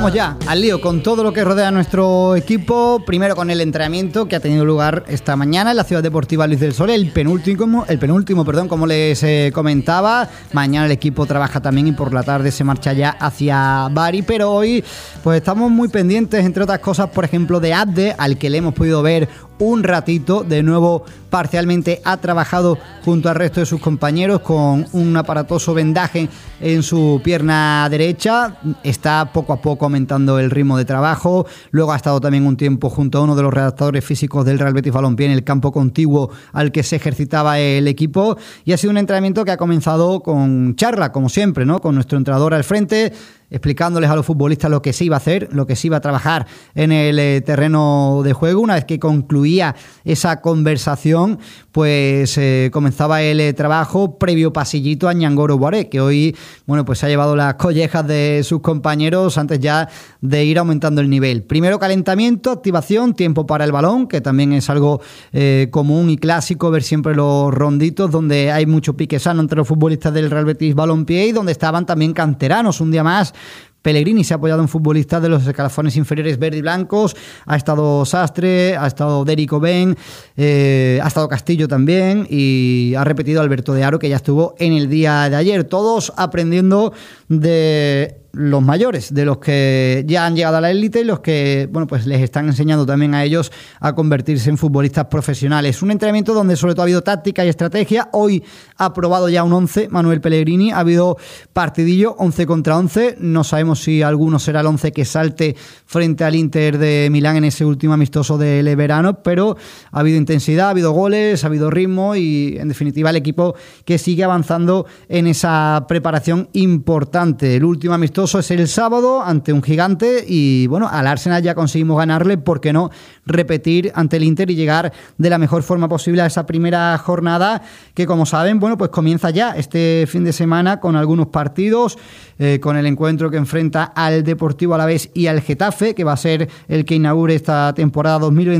vamos ya al lío con todo lo que rodea a nuestro equipo. Primero con el entrenamiento que ha tenido lugar esta mañana en la Ciudad Deportiva Luis del Sol, el penúltimo, como les comentaba. Mañana el equipo trabaja también y por la tarde se marcha ya hacia Bari, pero hoy pues estamos muy pendientes, entre otras cosas, por ejemplo, de Abde, al que le hemos podido ver un ratito. De nuevo, parcialmente ha trabajado junto al resto de sus compañeros con un aparatoso vendaje en su pierna derecha. Está poco a poco aumentando el ritmo de trabajo. Luego ha estado también un tiempo junto a uno de los redactadores físicos del Real Betis Balompié en el campo contiguo al que se ejercitaba el equipo, y ha sido un entrenamiento que ha comenzado con charla, como siempre, ¿no? Con nuestro entrenador al frente, explicándoles a los futbolistas lo que se iba a hacer, lo que se iba a trabajar en el terreno de juego. Una vez que concluía esa conversación, pues comenzaba el trabajo previo pasillito a Ñangoro Guaré, que hoy, bueno, pues se ha llevado las collejas de sus compañeros antes ya de ir aumentando el nivel. Primero calentamiento, activación, tiempo para el balón, que también es algo común y clásico, ver siempre los ronditos donde hay mucho pique sano entre los futbolistas del Real Betis Balompié y donde estaban también canteranos. Un día más Pellegrini se ha apoyado en futbolistas de los escalafones inferiores verde y blancos. Ha estado Sastre, ha estado Derico Ben, ha estado Castillo también, y ha repetido Alberto de Aro, que ya estuvo en el día de ayer. Todos aprendiendo de los mayores, de los que ya han llegado a la élite y los que, bueno, pues les están enseñando también a ellos a convertirse en futbolistas profesionales. Un entrenamiento donde sobre todo ha habido táctica y estrategia. Hoy ha probado ya un 11 Manuel Pellegrini, ha habido partidillo 11 contra 11, no sabemos si alguno será el 11 que salte frente al Inter de Milán en ese último amistoso del verano, pero ha habido intensidad, ha habido goles, ha habido ritmo y en definitiva el equipo que sigue avanzando en esa preparación importante. El último amistoso es el sábado ante un gigante y bueno, al Arsenal ya conseguimos ganarle, ¿por qué no repetir ante el Inter y llegar de la mejor forma posible a esa primera jornada que, como saben, bueno, pues comienza ya este fin de semana con algunos partidos, con el encuentro que enfrenta al Deportivo Alavés y al Getafe, que va a ser el que inaugure esta temporada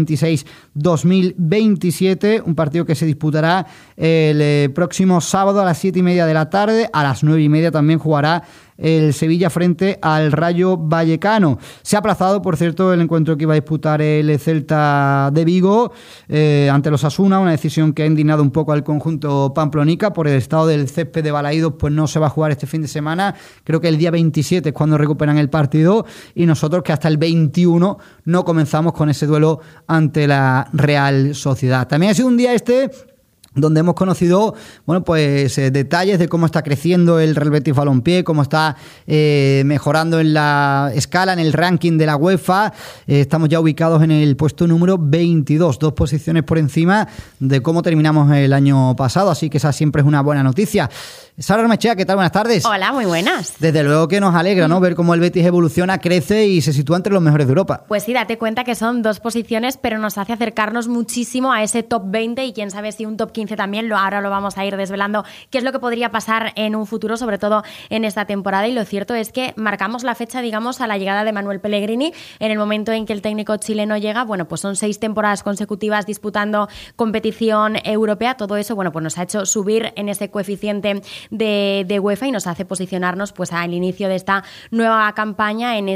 2026-2027, un partido que se disputará el próximo sábado a las 7:30 de la tarde. A las 9:30 también jugará el Sevilla frente al Rayo Vallecano. Se ha aplazado, por cierto, el encuentro que iba a disputar el Celta de Vigo ante los Osasuna, una decisión que ha indignado un poco al conjunto pamplonica por el estado del césped de Balaídos. Pues no se va a jugar este fin de semana. Creo que el día 27 es cuando recuperan el partido, y nosotros que hasta el 21 no comenzamos con ese duelo ante la Real Sociedad. También ha sido un día donde hemos conocido, bueno, pues detalles de cómo está creciendo el Real Betis Balompié, cómo está mejorando en la escala, en el ranking de la UEFA. Estamos ya ubicados en el puesto número 22, 2 posiciones por encima de cómo terminamos el año pasado, así que esa siempre es una buena noticia. Sara Armechea, ¿qué tal? Buenas tardes. Hola, muy buenas. Desde luego que nos alegra, ¿no?, ver cómo el Betis evoluciona, crece y se sitúa entre los mejores de Europa. Pues sí, date cuenta que son 2 posiciones, pero nos hace acercarnos muchísimo a ese top 20 y quién sabe si un top 15 también. Ahora lo vamos a ir desvelando qué es lo que podría pasar en un futuro, sobre todo en esta temporada. Y lo cierto es que marcamos la fecha, digamos, a la llegada de Manuel Pellegrini. En el momento en que el técnico chileno llega, bueno, pues son 6 temporadas consecutivas disputando competición europea. Todo eso, bueno, pues nos ha hecho subir en ese coeficiente de UEFA y nos hace posicionarnos pues al inicio de esta nueva campaña en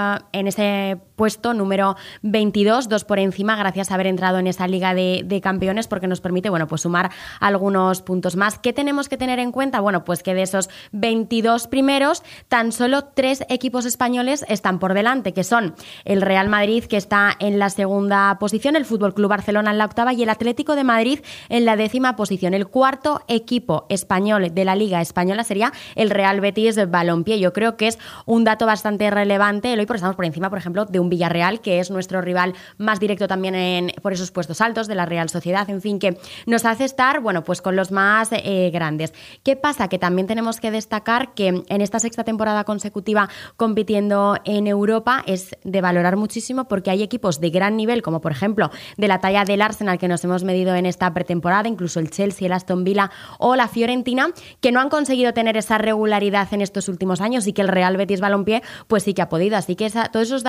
ese puesto número 22, 2 por encima, gracias a haber entrado en esa Liga de Campeones, porque nos permite, bueno, pues sumar algunos puntos más. ¿Qué tenemos que tener en cuenta? Bueno, pues que de esos 22 primeros, tan solo 3 equipos españoles están por delante, que son el Real Madrid, que está en la segunda posición, el Fútbol Club Barcelona en la octava y el Atlético de Madrid en la 10ª posición. El cuarto equipo español de la Liga Española sería el Real Betis Balompié. Yo creo que es un dato bastante relevante, Eloy, porque estamos por encima, por ejemplo, de un Villarreal, que es nuestro rival más directo también por esos puestos altos de la Real Sociedad, en fin, que nos hace estar, bueno, pues con los más grandes. ¿Qué pasa? Que también tenemos que destacar que en esta 6ª temporada consecutiva compitiendo en Europa es de valorar muchísimo, porque hay equipos de gran nivel, como por ejemplo de la talla del Arsenal, que nos hemos medido en esta pretemporada, incluso el Chelsea, el Aston Villa o la Fiorentina, que no han conseguido tener esa regularidad en estos últimos años, y que el Real Betis Balompié pues sí que ha podido. Así que todos esos datos es lo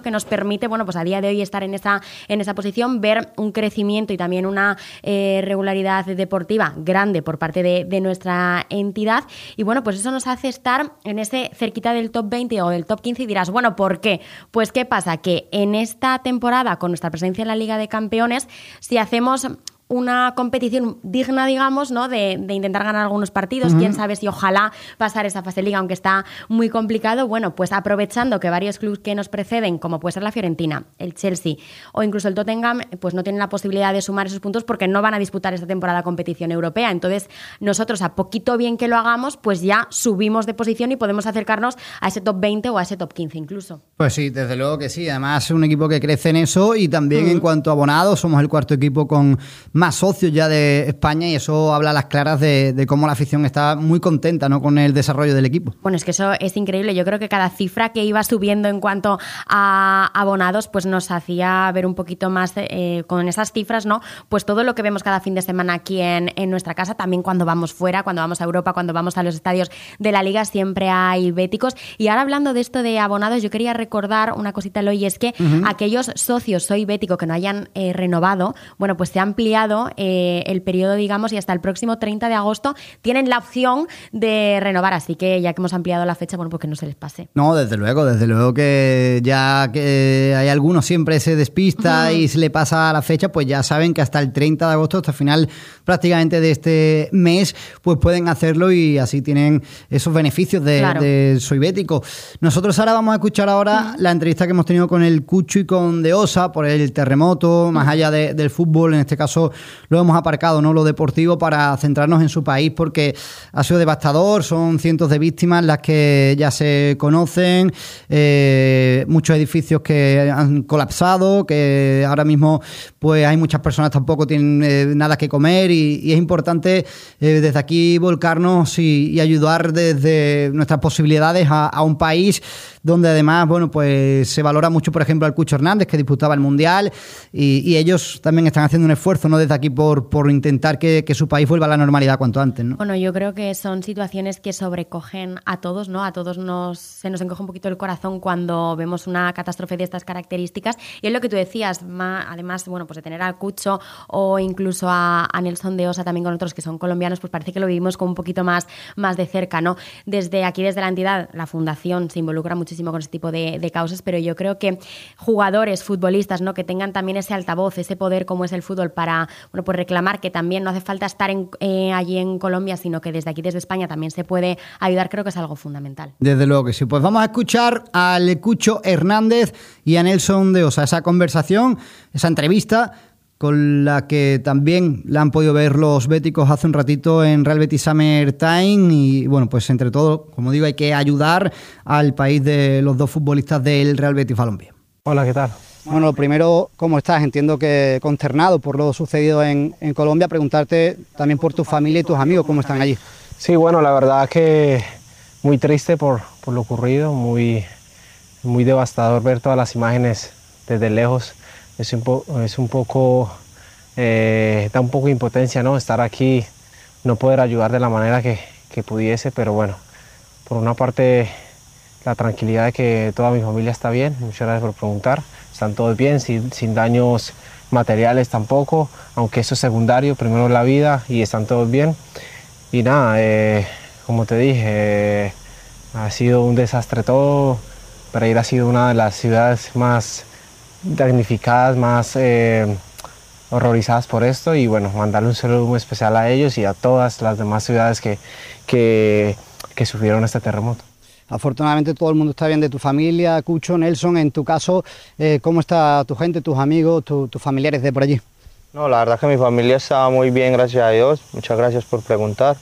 que nos permite, bueno, pues a día de hoy estar en esa posición, ver un crecimiento y también una regularidad deportiva grande por parte de nuestra entidad. Y bueno, pues eso nos hace estar en ese cerquita del top 20 o del top 15 y dirás, bueno, ¿por qué? Pues ¿qué pasa? Que en esta temporada, con nuestra presencia en la Liga de Campeones, si hacemos una competición digna, digamos, ¿no? De intentar ganar algunos partidos, quién sabe si ojalá pasar esa fase de liga, aunque está muy complicado. Bueno, pues aprovechando que varios clubes que nos preceden, como puede ser la Fiorentina, el Chelsea o incluso el Tottenham, pues no tienen la posibilidad de sumar esos puntos porque no van a disputar esta temporada competición europea. Entonces, nosotros, a poquito bien que lo hagamos, pues ya subimos de posición y podemos acercarnos a ese top 20 o a ese top 15 incluso. Pues sí, desde luego que sí. Además, es un equipo que crece en eso y también en cuanto a abonados, somos el cuarto equipo con más socios ya de España y eso habla a las claras de cómo la afición está muy contenta, ¿no?, con el desarrollo del equipo. Bueno, es que eso es increíble. Yo creo que cada cifra que iba subiendo en cuanto a abonados, pues nos hacía ver un poquito más con esas cifras, ¿no? Pues todo lo que vemos cada fin de semana aquí en nuestra casa, también cuando vamos fuera, cuando vamos a Europa, cuando vamos a los estadios de la Liga, siempre hay béticos. Y ahora hablando de esto de abonados, yo quería recordar una cosita, Eloy, y es que aquellos socios Soy Bético que no hayan renovado, bueno, pues se ha ampliado el periodo, digamos, y hasta el próximo 30 de agosto tienen la opción de renovar, así que ya que hemos ampliado la fecha, bueno, pues que no se les pase. No, desde luego que ya que hay algunos siempre se despista y se le pasa la fecha, pues ya saben que hasta el 30 de agosto, hasta el final prácticamente de este mes, pues pueden hacerlo y así tienen esos beneficios de Soy Bético. Nosotros ahora vamos a escuchar la entrevista que hemos tenido con el Cucho y con De Osa por el terremoto, más allá del fútbol, en este caso lo hemos aparcado, ¿no?, lo deportivo, para centrarnos en su país porque ha sido devastador, son cientos de víctimas las que ya se conocen, muchos edificios que han colapsado, que ahora mismo pues hay muchas personas tampoco tienen nada que comer y es importante desde aquí volcarnos y ayudar desde nuestras posibilidades a un país donde además, bueno, pues se valora mucho, por ejemplo, al Cucho Hernández, que disputaba el Mundial, y ellos también están haciendo un esfuerzo, ¿no?, desde aquí por intentar que su país vuelva a la normalidad cuanto antes, ¿no? Bueno, yo creo que son situaciones que sobrecogen a todos, ¿no? A todos se nos encoge un poquito el corazón cuando vemos una catástrofe de estas características. Y es lo que tú decías, además, bueno, pues de tener al Cucho o incluso a Nelson de Osa también con otros que son colombianos, pues parece que lo vivimos con un poquito más de cerca, ¿no? Desde aquí, desde la entidad, la fundación se involucra muchísimo con ese tipo de causas, pero yo creo que jugadores, futbolistas, ¿no?, que tengan también ese altavoz, ese poder como es el fútbol para, bueno, pues reclamar que también no hace falta estar allí en Colombia, sino que desde aquí, desde España, también se puede ayudar, creo que es algo fundamental. Desde luego que sí. Pues vamos a escuchar al Cucho Hernández y a Nelson de Osa, esa conversación, esa entrevista con la que también la han podido ver los béticos hace un ratito en Real Betis Summer Time y bueno, pues entre todo, como digo, hay que ayudar al país de los dos futbolistas del Real Betis Balompié. Hola, ¿qué tal? Bueno, lo primero, ¿cómo estás? Entiendo que consternado por lo sucedido en Colombia, preguntarte también por tu familia y tus amigos, ¿cómo están allí? Sí, bueno, la verdad que muy triste por lo ocurrido, muy devastador ver todas las imágenes desde lejos. Es un poco, da un poco de impotencia, ¿no?, estar aquí, no poder ayudar de la manera que pudiese, pero bueno, por una parte la tranquilidad de que toda mi familia está bien, muchas gracias por preguntar, están todos bien, sin daños materiales tampoco, aunque eso es secundario, primero la vida y están todos bien. Y nada, como te dije, ha sido un desastre todo, Pereira ha sido una de las ciudades más damnificadas, más horrorizadas por esto y bueno, mandarle un saludo muy especial a ellos y a todas las demás ciudades que sufrieron este terremoto. Afortunadamente todo el mundo está bien de tu familia, Cucho, Nelson, en tu caso, ¿cómo está tu gente, tus amigos, tus familiares de por allí? No, la verdad que mi familia está muy bien, gracias a Dios, muchas gracias por preguntar.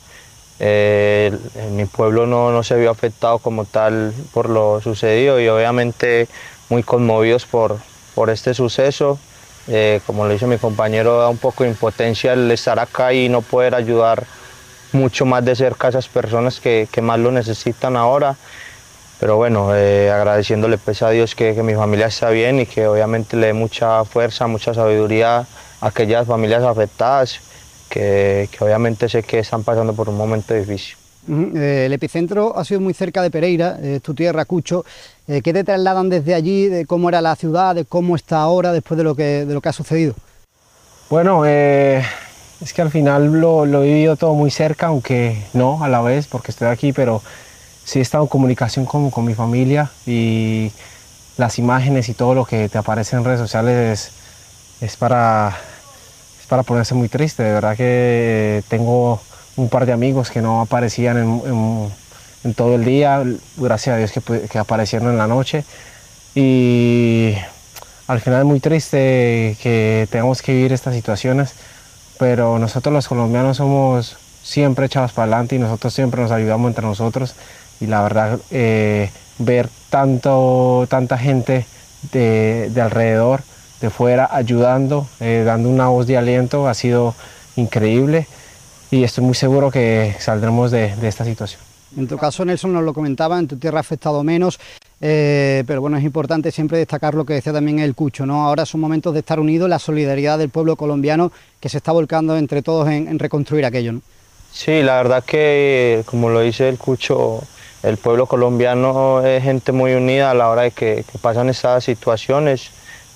Mi pueblo no se vio afectado como tal por lo sucedido y obviamente muy conmovidos por este suceso. Como lo dice mi compañero, da un poco de impotencia el estar acá y no poder ayudar mucho más de cerca a esas personas que más lo necesitan ahora. Pero bueno, agradeciéndole pues a Dios que mi familia está bien y que obviamente le dé mucha fuerza, mucha sabiduría a aquellas familias afectadas que obviamente sé que están pasando por un momento difícil. El epicentro ha sido muy cerca de Pereira, tu tierra, Cucho. ¿Qué te trasladan desde allí, de cómo era la ciudad, de cómo está ahora después de lo que ha sucedido? Bueno, es que al final lo he vivido todo muy cerca, aunque no a la vez porque estoy aquí, pero sí he estado en comunicación con mi familia, y las imágenes y todo lo que te aparece en redes sociales es para ponerse muy triste. De verdad que tengo un par de amigos que no aparecían en todo el día, gracias a Dios que aparecieron en la noche, y al final es muy triste que tengamos que vivir estas situaciones, pero nosotros los colombianos somos siempre echados para adelante y nosotros siempre nos ayudamos entre nosotros, y la verdad ver tanta gente de alrededor, de fuera, ayudando, dando una voz de aliento, ha sido increíble, y estoy muy seguro que saldremos de esta situación. En tu caso, Nelson, nos lo comentaba, en tu tierra ha afectado menos, pero bueno, es importante siempre destacar lo que decía también el Cucho, ¿no? Ahora son momentos de estar unidos, la solidaridad del pueblo colombiano que se está volcando entre todos en reconstruir aquello, ¿no? Sí, la verdad que, como lo dice el Cucho, el pueblo colombiano es gente muy unida a la hora de que pasan estas situaciones.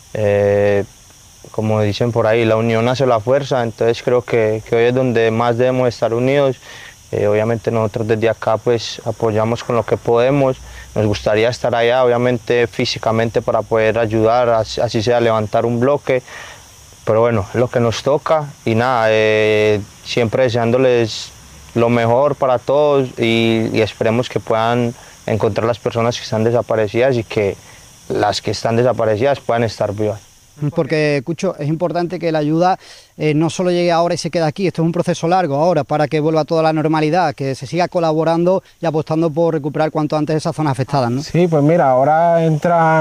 Como dicen por ahí, la unión hace la fuerza, entonces creo que hoy es donde más debemos estar unidos. Obviamente nosotros desde acá pues apoyamos con lo que podemos, nos gustaría estar allá obviamente físicamente para poder ayudar, así sea levantar un bloque, pero bueno, es lo que nos toca, y nada, siempre deseándoles lo mejor para todos, y esperemos que puedan encontrar las personas que están desaparecidas y que las que están desaparecidas puedan estar vivas. Porque, Cucho, es importante que la ayuda no solo llegue ahora y se quede aquí, esto es un proceso largo ahora para que vuelva toda la normalidad, que se siga colaborando y apostando por recuperar cuanto antes esas zonas afectadas, ¿no? Sí, pues mira, ahora entra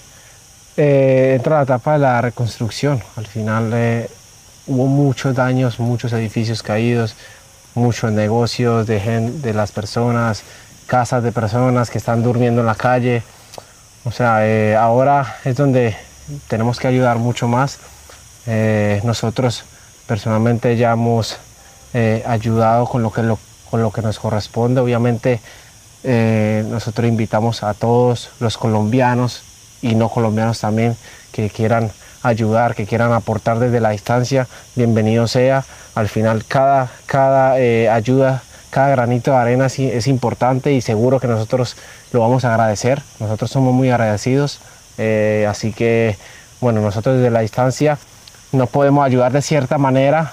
la etapa de la reconstrucción. Al final hubo muchos daños, muchos edificios caídos, muchos negocios de las personas, casas de personas que están durmiendo en la calle. O sea, ahora es donde tenemos que ayudar mucho más. Nosotros personalmente ya hemos ayudado con lo que nos corresponde. Obviamente nosotros invitamos a todos los colombianos y no colombianos también que quieran ayudar, que quieran aportar desde la distancia, bienvenido sea. Al final cada ayuda, cada granito de arena es importante, y seguro que nosotros lo vamos a agradecer. Nosotros somos muy agradecidos. Así que, bueno, nosotros desde la distancia no podemos ayudar de cierta manera,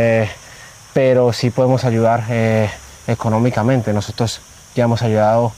pero sí podemos ayudar económicamente. Nosotros ya hemos ayudado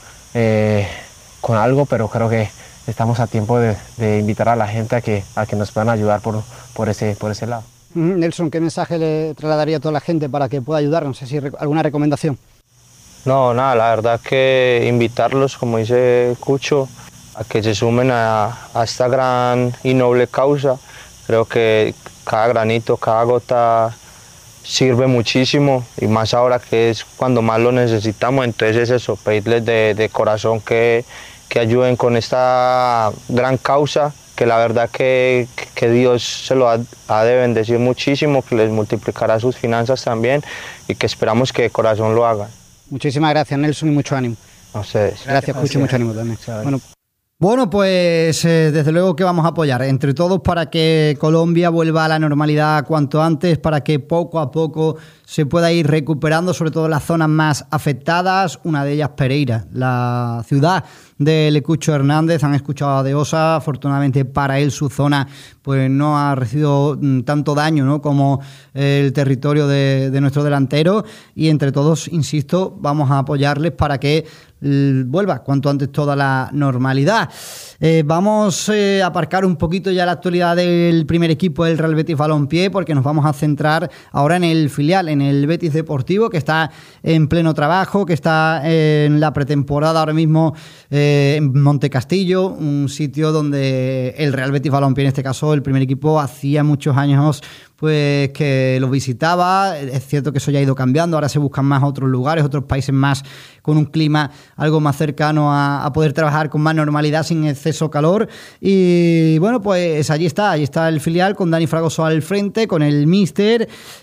con algo, pero creo que estamos a tiempo de invitar a la gente a que nos puedan ayudar por ese lado. Nelson, ¿qué mensaje le trasladaría a toda la gente para que pueda ayudar? No sé si alguna recomendación. No, nada, la verdad que invitarlos, como dice Cucho, a que se sumen a esta gran y noble causa. Creo que cada granito, cada gota sirve muchísimo, y más ahora que es cuando más lo necesitamos. Entonces es eso, pedirles de corazón que ayuden con esta gran causa, que la verdad que Dios se lo ha de bendecir muchísimo, que les multiplicará sus finanzas también, y que esperamos que de corazón lo hagan. Muchísimas gracias, Nelson, y mucho ánimo. A ustedes. Gracias, Cucho, mucho ánimo también. Bueno, pues desde luego que vamos a apoyar entre todos para que Colombia vuelva a la normalidad cuanto antes, para que poco a poco se pueda ir recuperando, sobre todo las zonas más afectadas, una de ellas Pereira, la ciudad del Cucho Hernández. Han escuchado de Osa, afortunadamente para él su zona pues no ha recibido tanto daño, ¿no?, como el territorio de nuestro delantero, y entre todos, insisto, vamos a apoyarles para que vuelva cuanto antes toda la normalidad. Vamos a aparcar un poquito ya la actualidad del primer equipo del Real Betis Balompié, porque nos vamos a centrar ahora en el filial, en el Betis Deportivo, que está en pleno trabajo, que está en la pretemporada ahora mismo en Montecastillo, un sitio donde el Real Betis Balompié, en este caso el primer equipo, hacía muchos años pues que los visitaba. Es cierto que eso ya ha ido cambiando, ahora se buscan más otros lugares, otros países más con un clima algo más cercano a poder trabajar con más normalidad, sin exceso calor. Y bueno, pues allí está el filial con Dani Fragoso al frente, con el míster,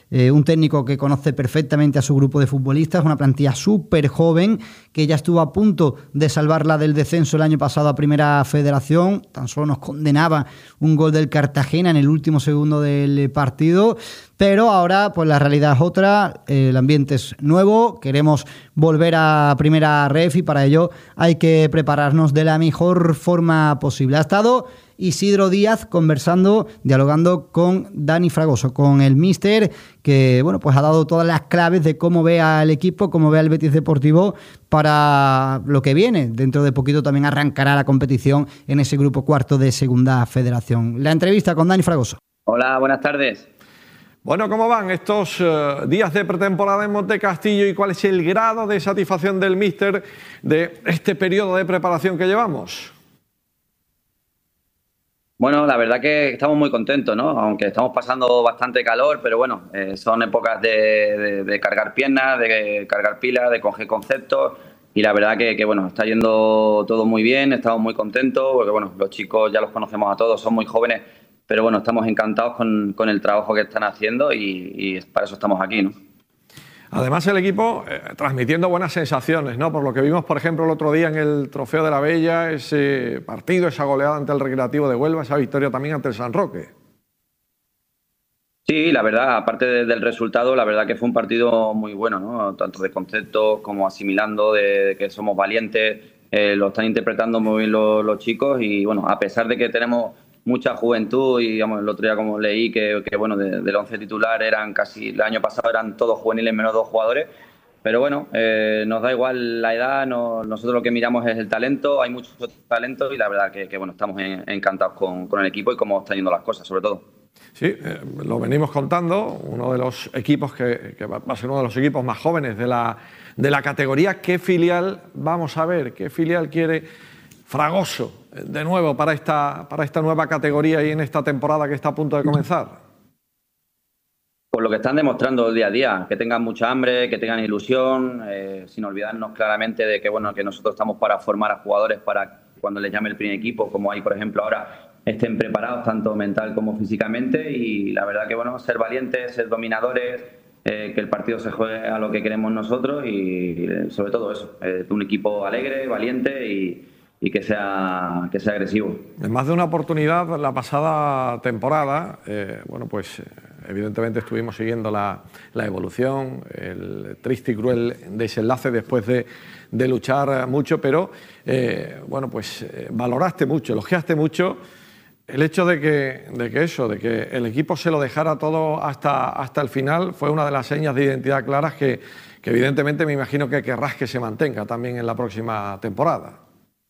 un técnico que conoce perfectamente a su grupo de futbolistas, una plantilla súper joven que ya estuvo a punto de salvarla del descenso el año pasado a Primera Federación. Tan solo nos condenaba un gol del Cartagena en el último segundo del partido. Pero ahora pues la realidad es otra, el ambiente es nuevo, queremos volver a Primera Ref y para ello hay que prepararnos de la mejor forma posible. Ha estado Isidro Díaz conversando, dialogando con Dani Fragoso, con el míster, que bueno, pues ha dado todas las claves de cómo ve al equipo, cómo ve al Betis Deportivo para lo que viene. Dentro de poquito también arrancará la competición en ese grupo cuarto de Segunda Federación. La entrevista con Dani Fragoso. Hola, buenas tardes. Bueno, ¿cómo van estos días de pretemporada en Montecastillo y cuál es el grado de satisfacción del míster de este periodo de preparación que llevamos? Bueno, la verdad que estamos muy contentos, ¿no? Aunque estamos pasando bastante calor, pero bueno, son épocas de cargar piernas, de cargar pilas, de coger conceptos y la verdad que bueno, está yendo todo muy bien, estamos muy contentos porque bueno, los chicos ya los conocemos a todos, son muy jóvenes, pero bueno, estamos encantados con el trabajo que están haciendo y para eso estamos aquí, ¿no? Además el equipo transmitiendo buenas sensaciones, ¿no? Por lo que vimos, por ejemplo, el otro día en el Trofeo de la Bella, ese partido, esa goleada ante el Recreativo de Huelva, esa victoria también ante el San Roque. Sí, la verdad, aparte del resultado, la verdad que fue un partido muy bueno, ¿no? Tanto de conceptos como asimilando de que somos valientes, lo están interpretando muy bien los chicos y bueno, a pesar de que tenemos mucha juventud y digamos, el otro día como leí que bueno, del 11 titular eran casi, el año pasado eran todos juveniles menos 2 jugadores, pero bueno, nos da igual la edad, nosotros lo que miramos es el talento, hay mucho talento y la verdad que bueno, estamos encantados con el equipo y cómo están yendo las cosas, sobre todo. Sí, lo venimos contando, uno de los equipos que va a ser uno de los equipos más jóvenes de la categoría. ¿Qué filial vamos a ver? ¿Qué filial quiere Fragoso de nuevo para esta nueva categoría y en esta temporada que está a punto de comenzar? Por lo que están demostrando día a día, que tengan mucha hambre, que tengan ilusión, sin olvidarnos claramente de que bueno, que nosotros estamos para formar a jugadores para cuando les llame el primer equipo, como hay por ejemplo ahora, estén preparados tanto mental como físicamente y la verdad que bueno, ser valientes, ser dominadores, que el partido se juegue a lo que queremos nosotros y sobre todo eso, un equipo alegre, valiente y que sea agresivo. En más de una oportunidad, la pasada temporada, bueno, pues evidentemente estuvimos siguiendo la evolución, el triste y cruel desenlace después de luchar mucho, pero bueno, pues valoraste mucho, elogiaste mucho el hecho de que el equipo se lo dejara todo hasta el final. Fue una de las señas de identidad claras que evidentemente me imagino que querrás que se mantenga también en la próxima temporada.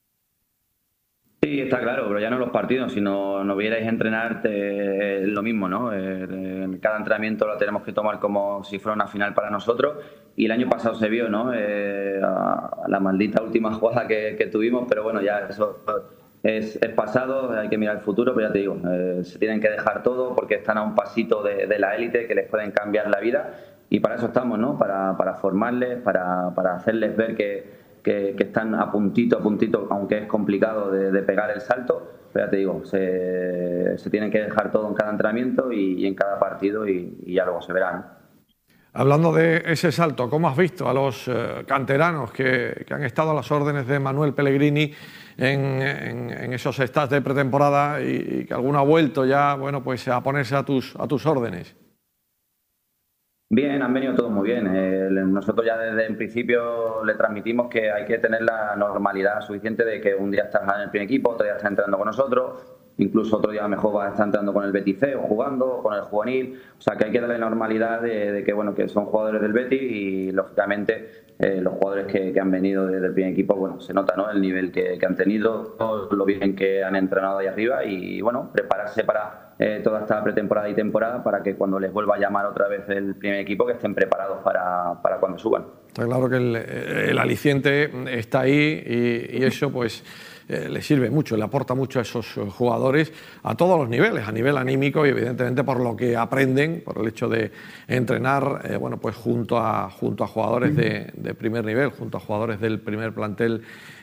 Sí, está claro, pero ya no en los partidos, si no vierais entrenar lo mismo, ¿no? En cada entrenamiento lo tenemos que tomar como si fuera una final para nosotros y el año pasado se vio, ¿no? La maldita última jugada que tuvimos, pero bueno, ya eso es pasado, hay que mirar el futuro, pero ya te digo, se tienen que dejar todo porque están a un pasito de la élite que les pueden cambiar la vida y para eso estamos, ¿no? Para formarles, para hacerles ver que están a puntito, aunque es complicado de pegar el salto, pero ya te digo, se tienen que dejar todo en cada entrenamiento y en cada partido y ya luego se verá, ¿no? Hablando de ese salto, ¿cómo has visto a los canteranos que han estado a las órdenes de Manuel Pellegrini en esos stats de pretemporada y que alguno ha vuelto ya, bueno, pues a ponerse a tus órdenes? Bien, han venido todos muy bien. Nosotros ya desde el principio le transmitimos que hay que tener la normalidad suficiente de que un día estás en el primer equipo, otro día estás entrenando con nosotros, incluso otro día mejor vas a estar entrando con el Betis C o jugando, o con el juvenil. O sea que hay que darle normalidad de que bueno, que son jugadores del Betis y lógicamente los jugadores que han venido desde el primer equipo, bueno, se nota, ¿no? El nivel que han tenido, todo lo bien que han entrenado ahí arriba y bueno, prepararse para toda esta pretemporada y temporada para que cuando les vuelva a llamar otra vez el primer equipo que estén preparados para cuando suban. Está claro que el aliciente está ahí y eso pues le sirve mucho, le aporta mucho a esos jugadores a todos los niveles, a nivel anímico y evidentemente por lo que aprenden, por el hecho de entrenar bueno, pues junto a jugadores de primer nivel, junto a jugadores del primer plantel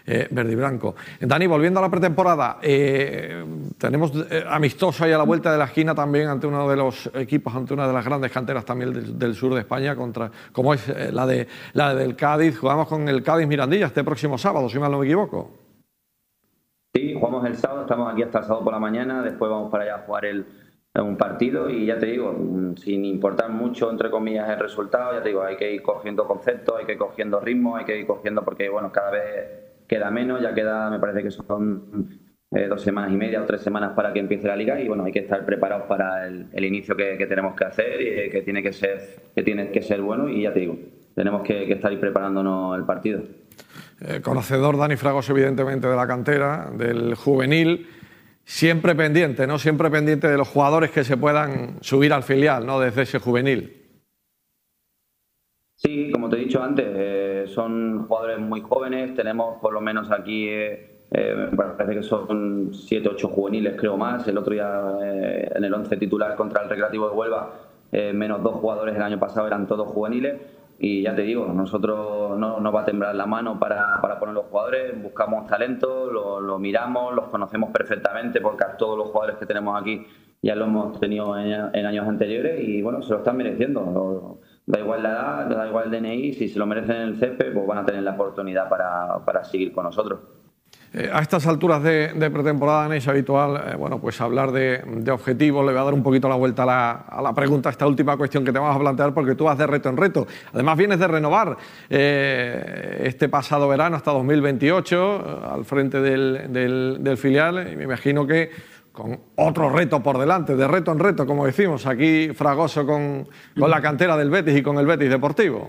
verde y blanco. Dani, volviendo a la pretemporada, tenemos amistoso ahí a la vuelta de la esquina también ante uno de los equipos, ante una de las grandes canteras también del sur de España, como es la del Cádiz. Jugamos con el Cádiz Mirandilla este próximo sábado, si mal no me equivoco. Sí, jugamos el sábado, estamos aquí hasta el sábado por la mañana, después vamos para allá a jugar un partido y ya te digo, sin importar mucho, entre comillas, el resultado, ya te digo, hay que ir cogiendo conceptos, hay que ir cogiendo ritmo, hay que ir cogiendo porque, bueno, cada vez queda menos, ya queda, me parece que son 2 semanas y media o 3 semanas para que empiece la liga y, bueno, hay que estar preparados para el inicio que tenemos que hacer y que tiene que ser bueno y ya te digo, tenemos que estar ahí preparándonos el partido. Conocedor Dani Fragoso, evidentemente, de la cantera, del juvenil, siempre pendiente, ¿no? Siempre pendiente de los jugadores que se puedan subir al filial, ¿no? Desde ese juvenil. Sí, como te he dicho antes, son jugadores muy jóvenes, tenemos por lo menos aquí, me parece que son 7 o 8 juveniles, creo más, el otro día en el 11 titular contra el Recreativo de Huelva, menos 2 jugadores el año pasado eran todos juveniles. Y ya te digo, nosotros no nos va a temblar la mano para poner los jugadores, buscamos talento, lo miramos, los conocemos perfectamente porque a todos los jugadores que tenemos aquí ya lo hemos tenido en años anteriores y bueno, se lo están mereciendo. Da igual la edad, da igual el DNI, si se lo merecen en el césped, pues van a tener la oportunidad para seguir con nosotros. A estas alturas de pretemporada, es habitual pues hablar de objetivos. Le voy a dar un poquito la vuelta a la pregunta, esta última cuestión que te vamos a plantear, porque tú vas de reto en reto. Además, vienes de renovar este pasado verano hasta 2028 al frente del filial, y me imagino que con otro reto por delante, de reto en reto, como decimos aquí, Fragoso con la cantera del Betis y con el Betis Deportivo.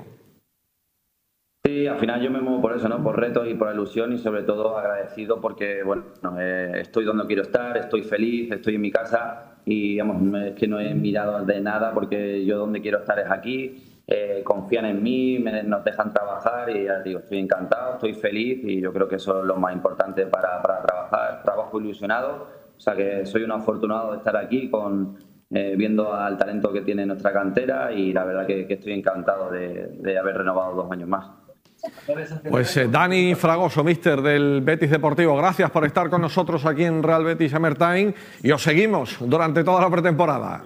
Sí, al final yo me muevo por eso, ¿no? Por retos y por ilusión y sobre todo agradecido porque, bueno, estoy donde quiero estar, estoy feliz, estoy en mi casa y, digamos, es que no he mirado de nada porque yo donde quiero estar es aquí, confían en mí, nos dejan trabajar y ya digo, estoy encantado, estoy feliz y yo creo que eso es lo más importante para trabajar, trabajo ilusionado, o sea que soy un afortunado de estar aquí viendo al talento que tiene nuestra cantera y la verdad que estoy encantado de haber renovado 2 años más. Pues Dani Fragoso, míster del Betis Deportivo, gracias por estar con nosotros aquí en Real Betis Summertime y os seguimos durante toda la pretemporada.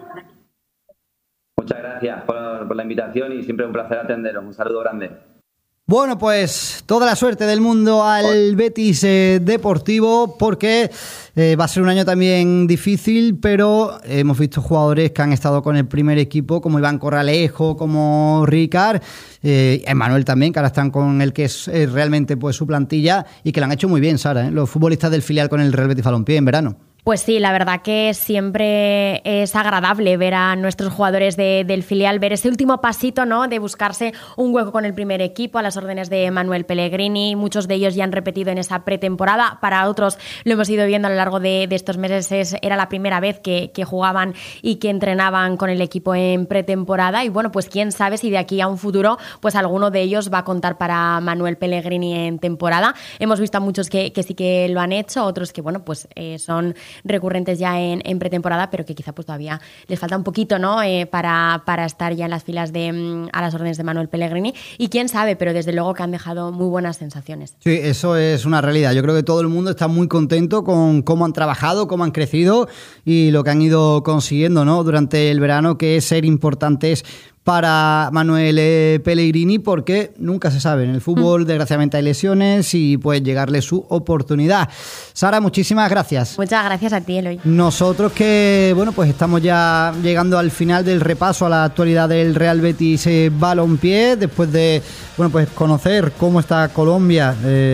Muchas gracias por la invitación y siempre un placer atenderos. Un saludo grande. Bueno, pues toda la suerte del mundo al Betis Deportivo porque va a ser un año también difícil, pero hemos visto jugadores que han estado con el primer equipo, como Iván Corralejo, como Ricard, Emmanuel también, que ahora están con el que es realmente pues su plantilla y que lo han hecho muy bien, Sara, los futbolistas del filial con el Real Betis Balompié en verano. Pues sí, la verdad que siempre es agradable ver a nuestros jugadores del filial, ver ese último pasito, ¿no?, de buscarse un hueco con el primer equipo a las órdenes de Manuel Pellegrini. Muchos de ellos ya han repetido en esa pretemporada, para otros lo hemos ido viendo a lo largo de estos meses, era la primera vez que jugaban y que entrenaban con el equipo en pretemporada y bueno, pues quién sabe si de aquí a un futuro pues alguno de ellos va a contar para Manuel Pellegrini en temporada. Hemos visto a muchos que sí que lo han hecho, otros que bueno, pues son recurrentes ya en pretemporada, pero que quizá pues todavía les falta un poquito, ¿no?, para estar ya en las filas a las órdenes de Manuel Pellegrini y quién sabe, pero desde luego que han dejado muy buenas sensaciones. Sí, eso es una realidad. Yo creo que todo el mundo está muy contento con cómo han trabajado, cómo han crecido y lo que han ido consiguiendo, ¿no?, durante el verano, que es ser importantes para Manuel Pellegrini, porque nunca se sabe. En el fútbol, desgraciadamente, hay lesiones y puede llegarle su oportunidad. Sara, muchísimas gracias. Muchas gracias a ti, Eloy. Nosotros que, bueno, pues estamos ya llegando al final del repaso a la actualidad del Real Betis Balompié, después de, bueno, pues conocer cómo está Colombia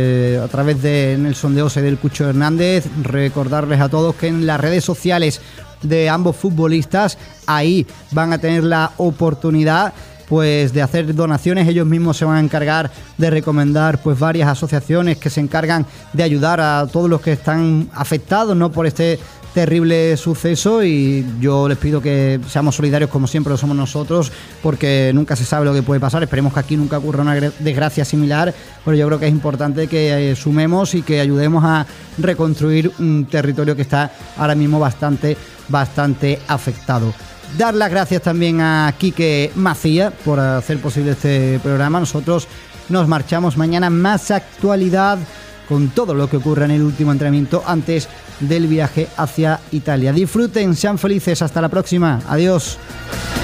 a través en el sondeo del Cucho Hernández. Recordarles a todos que en las redes sociales de ambos futbolistas, ahí van a tener la oportunidad pues de hacer donaciones. Ellos mismos se van a encargar de recomendar pues varias asociaciones que se encargan de ayudar a todos los que están afectados, ¿no?, por este terrible suceso, y yo les pido que seamos solidarios como siempre lo somos nosotros, porque nunca se sabe lo que puede pasar. Esperemos que aquí nunca ocurra una desgracia similar, pero yo creo que es importante que sumemos y que ayudemos a reconstruir un territorio que está ahora mismo bastante afectado. Dar las gracias también a Quique Macía por hacer posible este programa. Nosotros nos marchamos mañana, más actualidad con todo lo que ocurra en el último entrenamiento antes del viaje hacia Italia. Disfruten, sean felices, hasta la próxima, adiós.